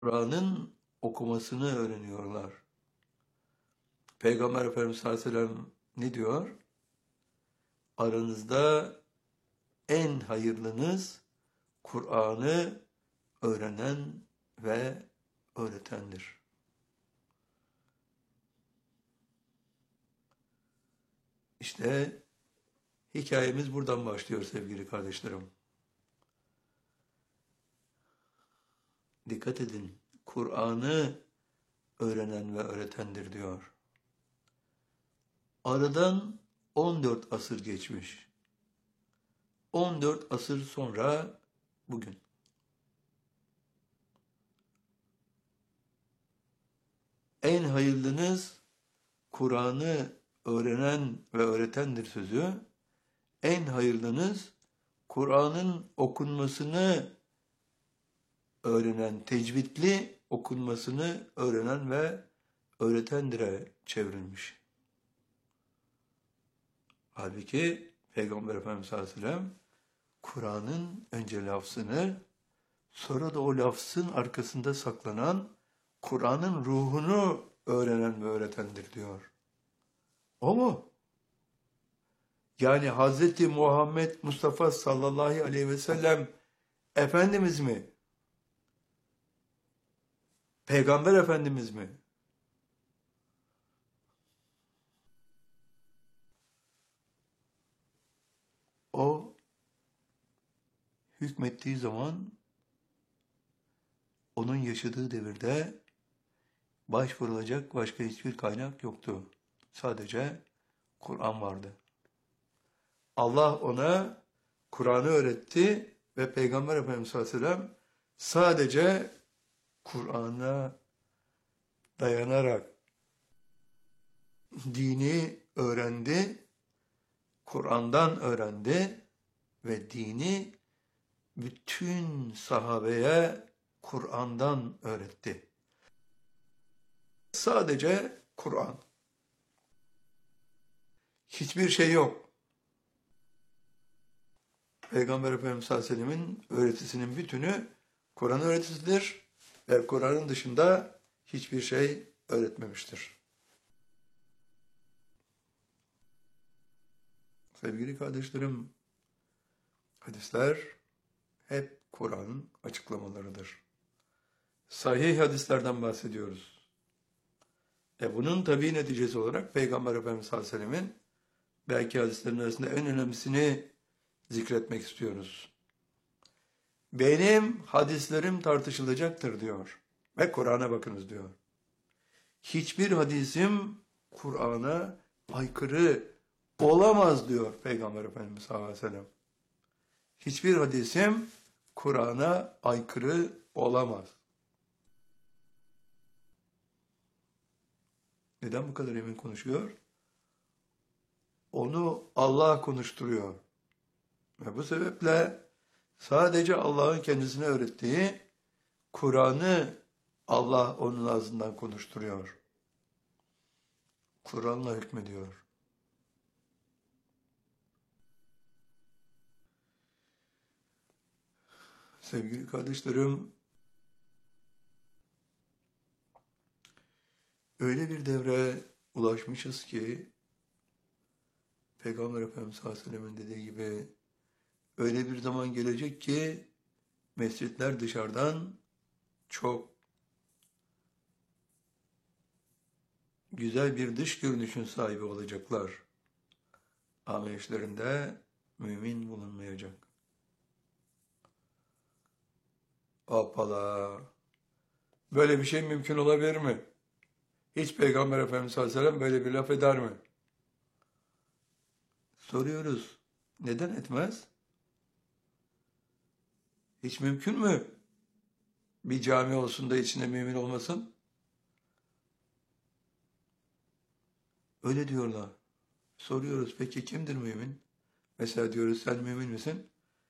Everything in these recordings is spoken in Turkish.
Kur'an'ın okumasını öğreniyorlar. Peygamber Efendimiz sallallahu aleyhi ve sellem ne diyor? Aranızda en hayırlınız Kur'an'ı öğrenen ve öğretendir. İşte hikayemiz buradan başlıyor sevgili kardeşlerim. Dikkat edin, Kur'an'ı öğrenen ve öğretendir diyor. Aradan 14 asır geçmiş. 14 asır sonra bugün. En hayırlınız Kur'an'ı öğrenen ve öğretendir sözü. En hayırlınız Kur'an'ın okunmasını öğrenen, tecvidli okunmasını öğrenen ve öğretendir'e çevrilmiş. Halbuki Peygamber Efendimiz sallallahu aleyhi ve sellem Kur'an'ın önce lafzını, sonra da o lafzın arkasında saklanan Kur'an'ın ruhunu öğrenen ve öğretendir diyor. O mu? Yani Hz. Muhammed Mustafa sallallahu aleyhi ve sellem Efendimiz mi? Peygamber Efendimiz mi? O hükmettiği zaman onun yaşadığı devirde başvurulacak başka hiçbir kaynak yoktu. Sadece Kur'an vardı. Allah ona Kur'an'ı öğretti ve Peygamber Efendimiz sallallahu aleyhi ve sellem sadece Kur'an'a dayanarak dini öğrendi, Kur'an'dan öğrendi ve dini bütün sahabeye Kur'an'dan öğretti. Sadece Kur'an. Hiçbir şey yok. Peygamber Efendimiz sallallahu aleyhi ve sellem'in öğretisinin bütünü Kur'an öğretisidir ve Kur'an'ın dışında hiçbir şey öğretmemiştir. Sevgili kardeşlerim, hadisler hep Kur'an'ın açıklamalarıdır. Sahih hadislerden bahsediyoruz. Bunun tabii neticesi olarak Peygamber Efendimiz sallallahu aleyhi ve sellem'in belki hadislerin arasında en önemlisini zikretmek istiyoruz. Benim hadislerim tartışılacaktır diyor ve Kur'an'a bakınız diyor. Hiçbir hadisim Kur'an'a aykırı olamaz diyor Peygamber Efendimiz sallallahu aleyhi ve sellem. Hiçbir hadisim Kur'an'a aykırı olamaz. Neden bu kadar emin konuşuyor? Onu Allah konuşturuyor. Ve bu sebeple sadece Allah'ın kendisine öğrettiği Kur'an'ı Allah onun ağzından konuşturuyor. Kur'an'la hükmediyor. Sevgili kardeşlerim, öyle bir devre ulaşmışız ki Peygamber Efendimiz sallallahu aleyhi ve sellem'in dediği gibi öyle bir zaman gelecek ki mescitler dışarıdan çok güzel bir dış görünüşün sahibi olacaklar. Ama işlerinde mümin bulunmayacak. Hoppala! Böyle bir şey mümkün olabilir mi? Hiç Peygamber Efendimiz sallallahu aleyhi ve sellem böyle bir laf eder mi? Soruyoruz. Neden etmez? Hiç mümkün mü? Bir cami olsun da içinde mümin olmasın? Öyle diyorlar. Soruyoruz, peki kimdir mümin? Mesela diyoruz, sen mümin misin?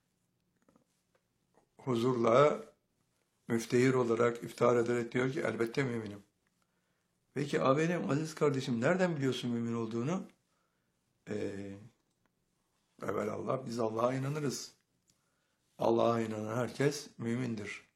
Huzurla, müftehir olarak iftihar ederek diyor ki, elbette müminim. Peki benim aziz kardeşim, nereden biliyorsun mümin olduğunu? Evelallah, biz Allah'a inanırız. Allah'a inanan herkes mümindir.